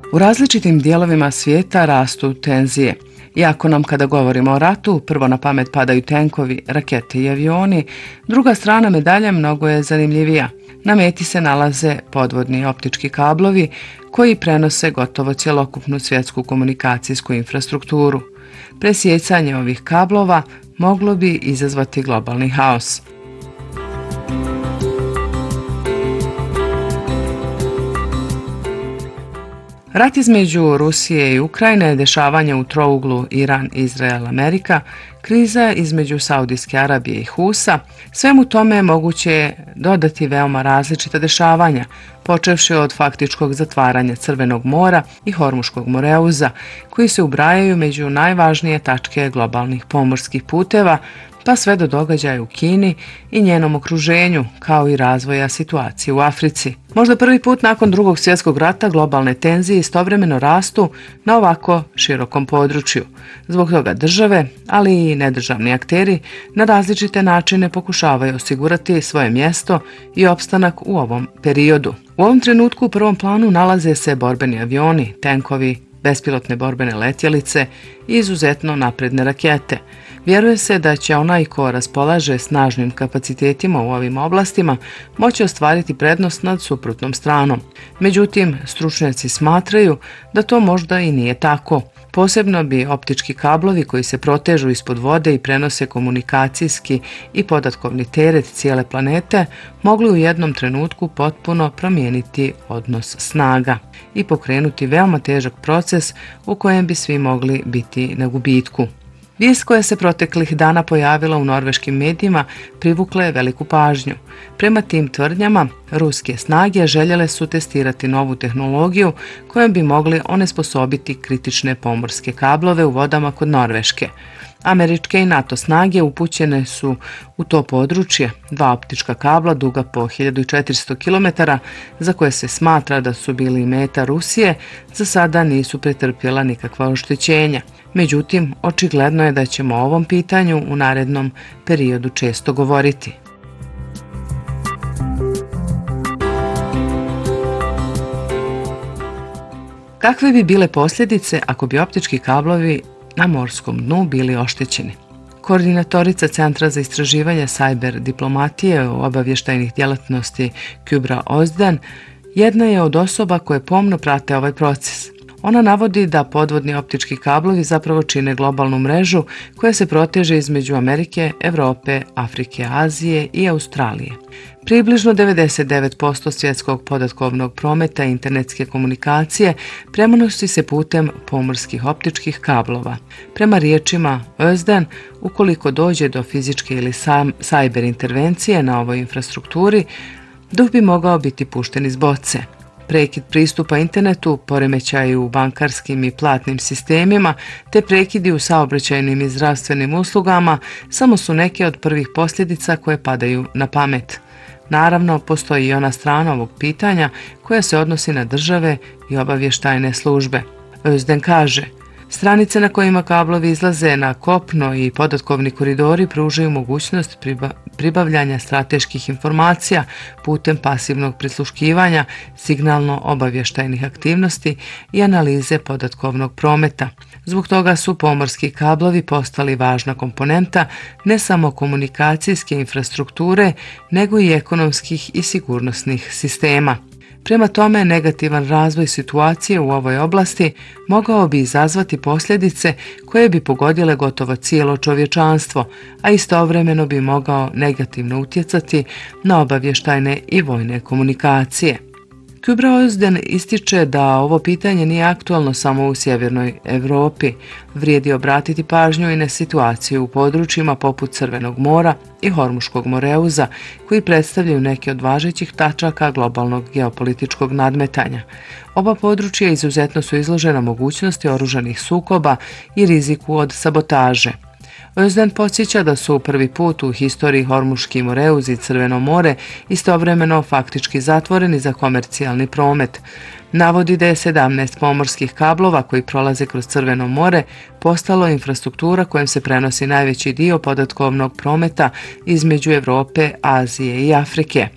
U različitim dijelovima svijeta rastu tenzije. Iako nam kada govorimo o ratu, prvo na pamet padaju tenkovi, rakete i avioni, druga strana medalje mnogo je zanimljivija. Na meti se nalaze podvodni optički kablovi koji prenose gotovo cjelokupnu svjetsku komunikacijsku infrastrukturu. Presjecanje ovih kablova moglo bi izazvati globalni haos. Rat između Rusije i Ukrajine, dešavanje u trouglu Iran, Izrael, Amerika, kriza između Saudijske Arabije i Husa, svemu tome moguće je dodati veoma različita dešavanja, počevši od faktičkog zatvaranja Crvenog mora i Hormuškog moreuza, koji se ubrajaju među najvažnije tačke globalnih pomorskih puteva, pa sve do događaja u Kini i njenom okruženju, kao i razvoja situacije u Africi. Možda prvi put nakon Drugog svjetskog rata globalne tenzije istovremeno rastu na ovako širokom području. Zbog toga države, ali i nedržavni akteri na različite načine pokušavaju osigurati svoje mjesto i opstanak u ovom periodu. U ovom trenutku u prvom planu nalaze se borbeni avioni, tenkovi, bespilotne borbene letjelice i izuzetno napredne rakete. Vjeruje se da će onaj ko raspolaže snažnim kapacitetima u ovim oblastima moći ostvariti prednost nad suprotnom stranom. Međutim, stručnjaci smatraju da to možda i nije tako. Posebno bi optički kablovi koji se protežu ispod vode i prenose komunikacijski i podatkovni teret cijele planete mogli u jednom trenutku potpuno promijeniti odnos snaga i pokrenuti veoma težak proces u kojem bi svi mogli biti na gubitku. Vijest koja se proteklih dana pojavila u norveškim medijima privukla je veliku pažnju. Prema tim tvrdnjama, ruske snage željele su testirati novu tehnologiju kojom bi mogli onesposobiti kritične pomorske kablove u vodama kod Norveške. Američke i NATO snage upućene su u to područje, 2 optička kabla duga po 1400 km, za koje se smatra da su bili meta Rusije, za sada nisu pretrpjela nikakva oštećenja. Međutim, očigledno je da ćemo o ovom pitanju u narednom periodu često govoriti. Kakve bi bile posljedice ako bi optički kablovi na morskom dnu bili oštećeni? Koordinatorica Centra za istraživanje sajber diplomatije obavještajnih djelatnosti Kübra Özden jedna je od osoba koje pomno prate ovaj proces. Ona navodi da podvodni optički kablovi zapravo čine globalnu mrežu koja se proteže između Amerike, Europe, Afrike, Azije i Australije. Približno 99% svjetskog podatkovnog prometa i internetske komunikacije prenosi se putem pomorskih optičkih kablova. Prema riječima Özden, ukoliko dođe do fizičke ili sajber intervencije na ovoj infrastrukturi, duh bi mogao biti pušten iz boce. Prekid pristupa internetu, poremećaji u bankarskim i platnim sistemima, te prekidi u saobraćajnim i zdravstvenim uslugama samo su neke od prvih posljedica koje padaju na pamet. Naravno, postoji i ona strana ovog pitanja koja se odnosi na države i obavještajne službe. Özden kaže: stranice na kojima kablovi izlaze na kopno i podatkovni koridori pružaju mogućnost pribavljanja strateških informacija putem pasivnog prisluškivanja, signalno-obavještajnih aktivnosti i analize podatkovnog prometa. Zbog toga su pomorski kablovi postali važna komponenta ne samo komunikacijske infrastrukture, nego i ekonomskih i sigurnosnih sistema. Prema tome, negativan razvoj situacije u ovoj oblasti mogao bi izazvati posljedice koje bi pogodile gotovo cijelo čovječanstvo, a istovremeno bi mogao negativno utjecati na obavještajne i vojne komunikacije. Kübra Özden ističe da ovo pitanje nije aktualno samo u sjevernoj Europi. Vrijedi obratiti pažnju i na situaciju u područjima poput Crvenog mora i Hormuškog moreuza, koji predstavljaju neke od važećih tačaka globalnog geopolitičkog nadmetanja. Oba područja izuzetno su izložena mogućnosti oružanih sukoba i riziku od sabotaže. Özden podsjeća da su prvi put u historiji Hormuški moreuz i Crveno more istovremeno faktički zatvoreni za komercijalni promet. Navodi da je 17 pomorskih kablova koji prolaze kroz Crveno more postalo infrastruktura kojom se prenosi najveći dio podatkovnog prometa između Europe, Azije i Afrike.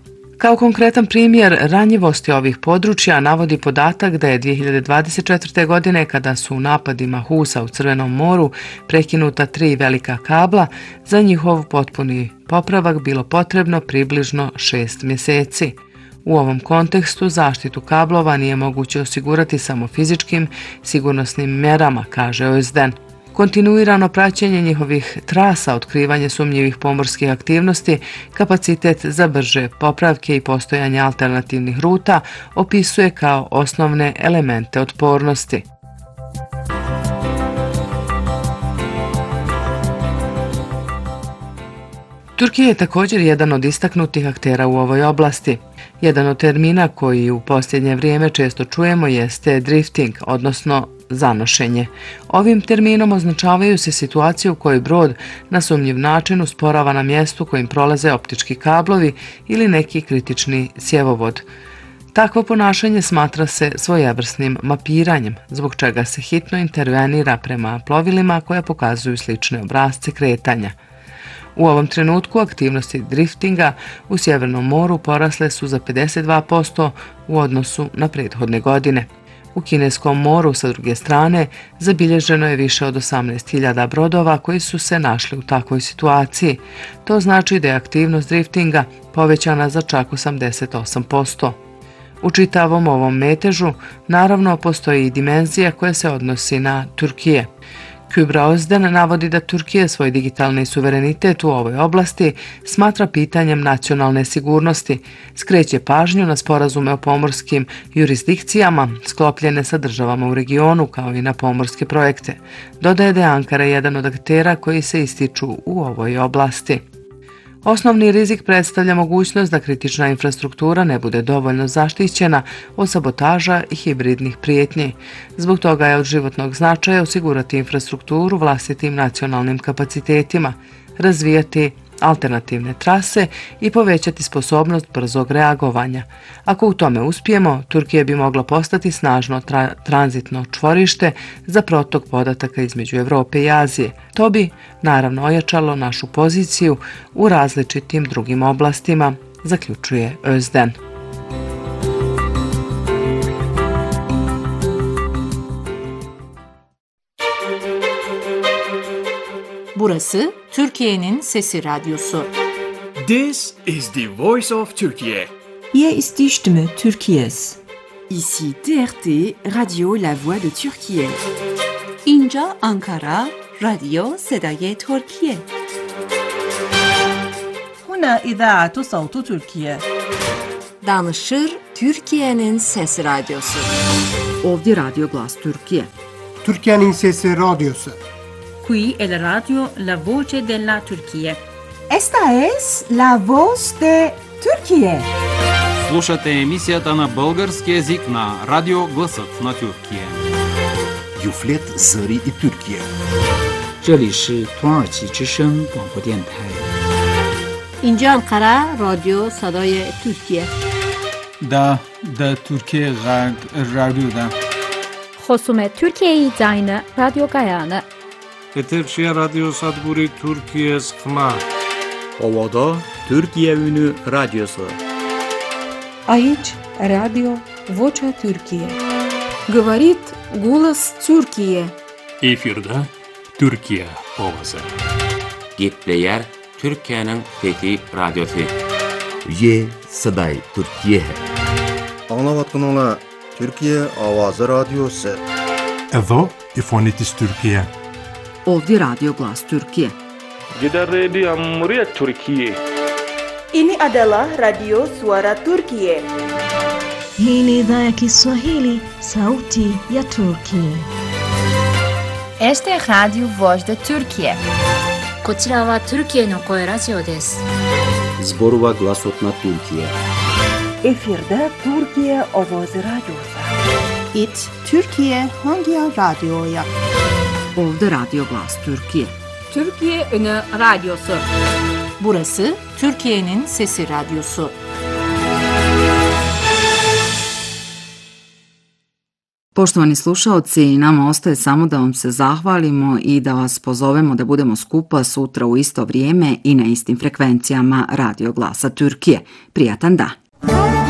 Kao konkretan primjer ranjivosti ovih područja navodi podatak da je 2024. godine, kada su u napadima Husa u Crvenom moru prekinuta 3 velika kabla, za njihov potpuni popravak bilo potrebno približno 6 mjeseci. U ovom kontekstu zaštitu kablova nije moguće osigurati samo fizičkim sigurnosnim mjerama, kaže Özden. Kontinuirano praćenje njihovih trasa, otkrivanje sumnjivih pomorskih aktivnosti, kapacitet za brže popravke i postojanje alternativnih ruta opisuje kao osnovne elemente otpornosti. Turkija je također jedan od istaknutih aktera u ovoj oblasti. Jedan od termina koji u posljednje vrijeme često čujemo jeste drifting, odnosno zanošenje. Ovim terminom označavaju se situacije u kojoj brod na sumnjiv način usporava na mjestu kojim prolaze optički kablovi ili neki kritični cjevovod. Takvo ponašanje smatra se svojevrsnim mapiranjem, zbog čega se hitno intervenira prema plovilima koja pokazuju slične obrasce kretanja. U ovom trenutku aktivnosti driftinga u Sjevernom moru porasle su za 52% u odnosu na prethodne godine. U Kineskom moru, sa druge strane, zabilježeno je više od 18.000 brodova koji su se našli u takvoj situaciji. To znači da je aktivnost driftinga povećana za čak 88%. U čitavom ovom metežu, naravno, postoji i dimenzija koja se odnosi na Turkije. Kübra Özden navodi da Turkija svoj digitalni suverenitet u ovoj oblasti smatra pitanjem nacionalne sigurnosti, skreće pažnju na sporazume o pomorskim jurisdikcijama sklopljene sa državama u regionu kao i na pomorske projekte. Dodaje da je Ankara jedan od aktera koji se ističu u ovoj oblasti. Osnovni rizik predstavlja mogućnost da kritična infrastruktura ne bude dovoljno zaštićena od sabotaža i hibridnih prijetnji. Zbog toga je od životnog značaja osigurati infrastrukturu vlastitim nacionalnim kapacitetima, razvijati alternativne trase i povećati sposobnost brzog reagovanja. Ako u tome uspijemo, Turkija bi mogla postati snažno tranzitno čvorište za protok podataka između Europe i Azije. To bi, naravno, ojačalo našu poziciju u različitim drugim oblastima, zaključuje Özden. Burası Türkiye'nin Sesi Radyosu. This is the voice of Turkey. Hier ist die Stimme Türkiye's. Ici TRT, Radio La Voix de Türkiye. İnca Ankara, Radyo Sedaye Türkiye. هنا إذاعة صوت تركيا. Danışır Türkiye'nin Sesi Radyosu. Ovdje Radio Glas Türkiye. Türkiye'nin Sesi Radyosu. Qui è la radio La Voce della Turchia. Esta es la voz de Türkiye. Слушате емисията на български език на Радио Гласът на Тюркия. Юфлет Зари и Türkiye. 这里是土耳其之声广播电台。 İnca Ankara, Radyo Sadaye Türkiye. Da Türkiye Radyo'da. خصوم Türkiye Zayna Radyo Gayana. Eterşehir Radyo Sadburi Türkiye Skma. Ovada Türkiye Ünü Radyosu. Aici Radio Vocea Türkiye. Говорит голос Türkiye. Efirde Türkiye ovası. Gitleyer Türkiye'nin fethi radyosu. Ye Saday Türkiye. Anlavatkanlar Türkiye Avazı Radyosu. Evo İfonitis Türkiye. Ovdje Radio Glas Türkiye. Gider Radio Muria Türkiye. Ini adalah Radio Suara Turkiye. Hii ni idhaa ya Kiswahili, Sauti ya Turkiye. Este je Radio Voz de Turkiye. こちらはトルキエの声ラジオです。 Zborova Glasot na Türkiye. Efirde Türkiye Ovoz Radyosu. It Türkiye Hangi Radyo'ya? Ovdje Radio Glas Türkiye. Türkiye Ünü Radyosu. Burası Türkiye'nin Sesi Radyosu. Poštovani slušaoci, nama ostaje samo da vam se zahvalimo i da vas pozovemo da budemo skupa sutra u isto vrijeme i na istim frekvencijama Radio Glasa Türkiye. Prijatan dan!